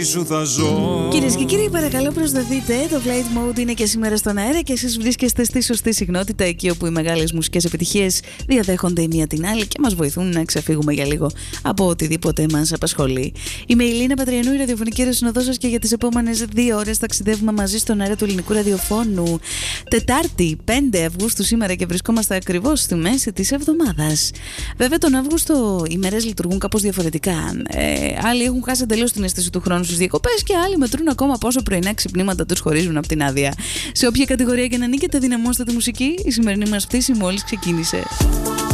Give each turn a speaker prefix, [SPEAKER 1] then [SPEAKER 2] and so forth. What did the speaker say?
[SPEAKER 1] Κυρίες και κύριοι, παρακαλώ προσταθείτε. Το Flight Mode είναι και σήμερα στον αέρα και εσείς βρίσκεστε στη σωστή συχνότητα, εκεί όπου οι μεγάλες μουσικές επιτυχίες διαδέχονται η μία την άλλη και μας βοηθούν να ξεφύγουμε για λίγο από οτιδήποτε μας απασχολεί. Είμαι η Λίνα Πατριανού, η ραδιοφωνική ρεσυνοδός σας, και για τις επόμενες 2 ώρες ταξιδεύουμε μαζί στον αέρα του ελληνικού ραδιοφώνου. Τετάρτη, 5 Αυγούστου σήμερα, και βρισκόμαστε ακριβώς στη μέση της εβδομάδας. Βέβαια, τον Αύγουστο οι μέρες λειτουργούν κάπως διαφορετικά. Άλλοι έχουν χάσει εντελώς την αίσθηση του χρόνου στις διακοπές και άλλοι μετρούν ακόμα πόσο πρωινά ξυπνήματα τους χωρίζουν από την άδεια. Σε όποια κατηγορία και να νίκετε, δυναμώστε τη μουσική. Η σημερινή μας πτήση μόλις ξεκίνησε.